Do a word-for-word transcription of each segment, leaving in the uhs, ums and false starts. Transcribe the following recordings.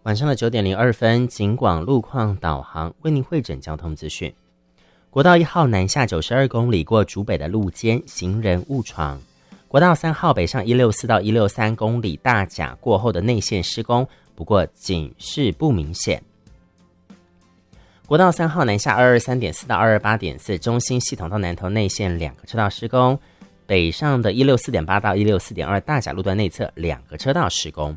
晚上的九点零二分，警广路况导航为您汇整交通资讯。国道一号南下九十二公里过竹北的路肩，行人误闯。国道三号北上一六四到一六三公里大甲过后的内线施工，不过警示不明显。国道三号南下二二三点四到二二八点四，中心系统到南投内线两个车道施工，北上的一六四点八到一六四点二大甲路段内侧两个车道施工。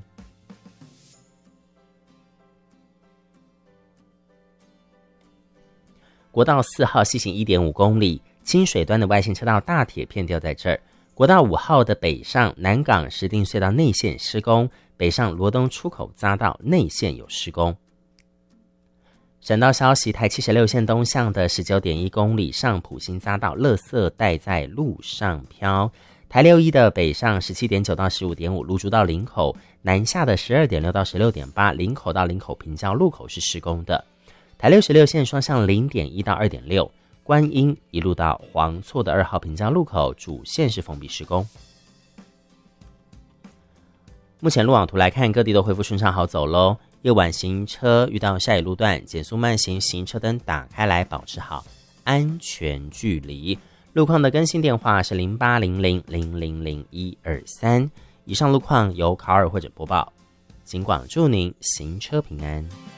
国道四号西行 一点五公里，清水端的外线车道大铁片掉在这儿。国道五号的北上南港石碇隧道内线施工，北上罗东出口匝道内线有施工。省道消息，台七十六线东向的 十九点一公里上埔新匝道垃圾带在路上飘。台六一的北上 十七点九到十五点五芦竹到林口，南下的 十二点六到十六点八林口到林口平交路口是施工的。台六十六线双向 零点一到二点六，观音一路到黄厝的二号平交路口主线是封闭施工。目前路网图来看，各地都恢复顺畅好走咯。夜晚行车遇到下雨路段，减速慢行，行车灯打开来，保持好安全距离。路况的更新电话是零八零零零零零一二三。以上路况由考尔或者播报，警广祝您行车平安。